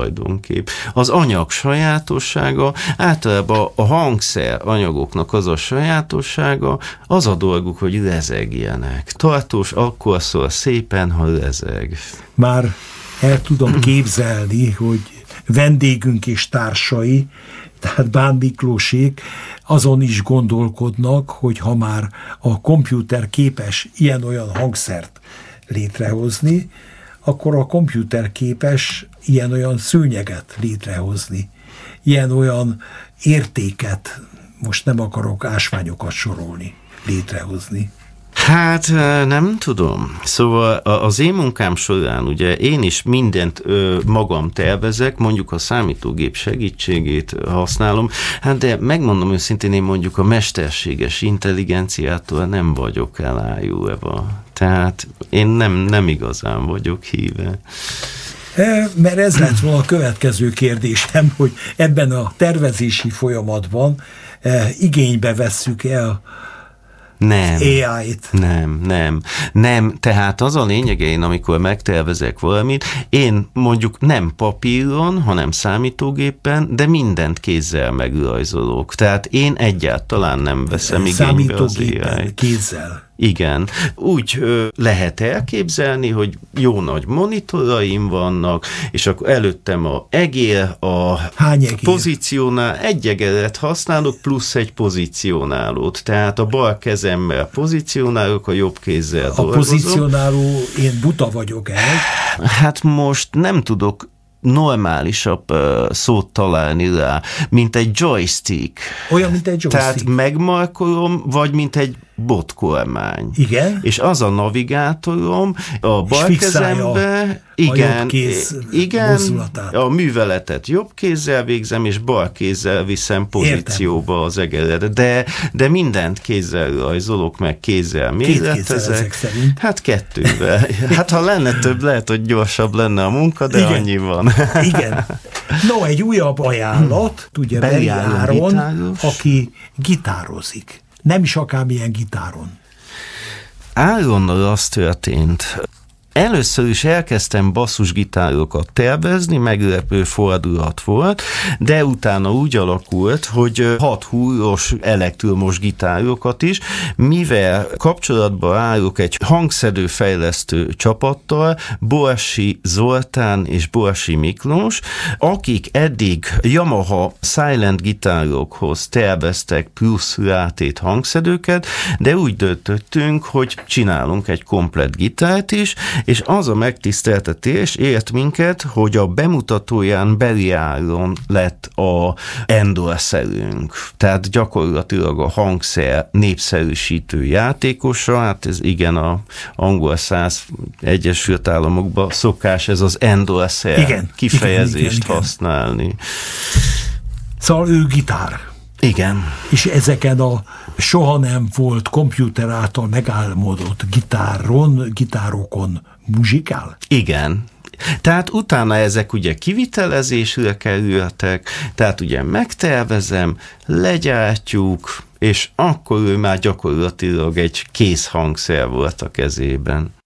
tulajdonképp. Az anyag sajátossága, általában a hangszer anyagoknak az a sajátossága, az a dolguk, hogy lezegjenek. Tartós akkor szól szépen, ha lezeg. Már el tudom képzelni, hogy vendégünk és társai, tehát Bán Miklósék azon is gondolkodnak, hogy ha már a komputer képes ilyen-olyan hangszert létrehozni, akkor a komputer képes ilyen-olyan szőnyeget létrehozni, ilyen-olyan értéket, most nem akarok ásványokat sorolni, létrehozni. Hát nem tudom. Szóval az én munkám során ugye én is mindent magam tervezek, mondjuk a számítógép segítségét használom, hát de megmondom őszintén, én mondjuk a mesterséges intelligenciától nem vagyok elájulva. Tehát én nem igazán vagyok híve. Mert ez lett volna a következő kérdésem, hogy ebben a tervezési folyamatban igénybe vesszük el Nem. AI-t. Nem. Tehát az a lényege, én amikor megtervezek valamit, én mondjuk nem papíron, hanem számítógépen, de mindent kézzel megrajzolok. Tehát én egyáltalán nem veszem igénybe az AI-t. Kézzel. Igen. Úgy lehet elképzelni, hogy jó nagy monitoraim vannak, és akkor előttem a egér, pozícionál, egy egeret használok, plusz egy pozícionálót. Tehát a bal kezemmel pozícionálok, a jobb kézzel dolgozom. A pozícionáló, én buta vagyok el. Hát most nem tudok normálisabb szót találni rá, mint egy joystick. Olyan, mint egy joystick. Tehát megmarkolom, vagy mint egy botkormány. Igen. És az a navigátorom a bal kezembe, igen, a műveletet jobb kézzel végzem, és bal kézzel viszem pozícióba az egeret. De mindent kézzel rajzolok, meg kézzel méretezek. Hát 2-vel. Hát ha lenne több, lehet, hogy gyorsabb lenne a munka, de igen. Annyi van. Igen. No, egy újabb ajánlat, ugye Beli Áron, aki gitározik. Nem is akármilyen gitáron. Áronnal az történt. Először is elkezdtem basszusgitárokat tervezni, meglepő fordulat volt, de utána úgy alakult, hogy 6 húros elektromos gitárokat is, mivel kapcsolatba állok egy hangszedőfejlesztő csapattal, Borsi Zoltán és Borsi Miklós, akik eddig Yamaha Silent gitárokhoz terveztek plusz rátét hangszedőket, de úgy döntöttünk, hogy csinálunk egy komplett gitárt is, és az a megtiszteltetés ért minket, hogy a bemutatóján Beli Áron lett a endorserünk. Tehát gyakorlatilag a hangszer népszerűsítő játékosa, hát ez igen, a angol száz Egyesült Államokban szokás ez az endorser kifejezést használni. Szóval ő gitár. Igen. És ezeken a soha nem volt komputer által megálmodott gitárokon muzsikál? Igen. Tehát utána ezek ugye kivitelezésre kerültek, tehát ugye megtervezem, legyártjuk, és akkor ő már gyakorlatilag egy kész hangszer volt a kezében.